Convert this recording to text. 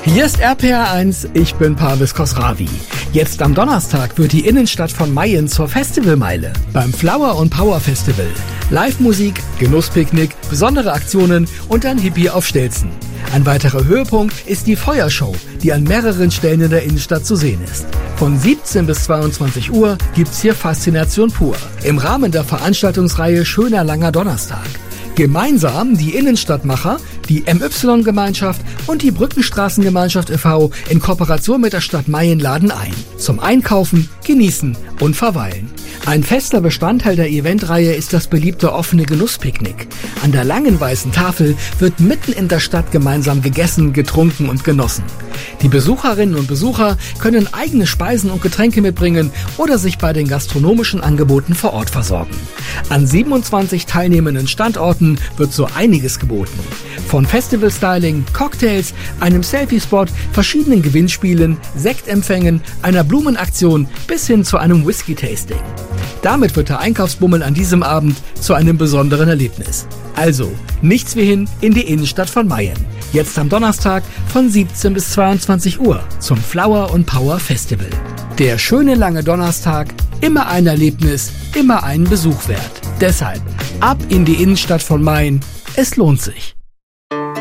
Hier ist RPR1, ich bin Parvis Khosravi. Jetzt am Donnerstag wird die Innenstadt von Mayen zur Festivalmeile. Beim Flower & Power Festival. Live-Musik, Genusspicknick, besondere Aktionen und ein Hippie auf Stelzen. Ein weiterer Höhepunkt ist die Feuershow, die an mehreren Stellen in der Innenstadt zu sehen ist. Von 17 bis 22 Uhr gibt's hier Faszination pur. Im Rahmen der Veranstaltungsreihe Schöner langer Donnerstag. Gemeinsam die Innenstadtmacher, die MY-Gemeinschaft und die Brückenstraßengemeinschaft e.V. in Kooperation mit der Stadt Mayen laden ein. Zum Einkaufen, Genießen und Verweilen. Ein fester Bestandteil der Eventreihe ist das beliebte offene Genusspicknick. An der langen weißen Tafel wird mitten in der Stadt gemeinsam gegessen, getrunken und genossen. Die Besucherinnen und Besucher können eigene Speisen und Getränke mitbringen oder sich bei den gastronomischen Angeboten vor Ort versorgen. An 27 teilnehmenden Standorten wird so einiges geboten. Von Festival-Styling, Cocktails, einem Selfie-Spot, verschiedenen Gewinnspielen, Sektempfängen, einer Blumenaktion bis hin zu einem Whisky-Tasting. Damit wird der Einkaufsbummel an diesem Abend zu einem besonderen Erlebnis. Also, nichts wie hin in die Innenstadt von Mayen. Jetzt am Donnerstag von 17 bis 22 Uhr zum Flower & Power Festival. Der schöne lange Donnerstag, immer ein Erlebnis, immer einen Besuch wert. Deshalb ab in die Innenstadt von Mayen. Es lohnt sich.